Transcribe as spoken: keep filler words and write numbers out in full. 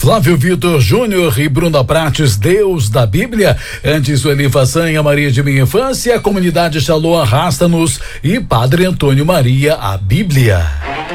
Flávio Vitor Júnior e Bruna Prates, Deus da Bíblia. Antes o Eli Façanha, Maria de Minha Infância, a comunidade Shalom Arrasta-nos e Padre Antônio Maria, a Bíblia.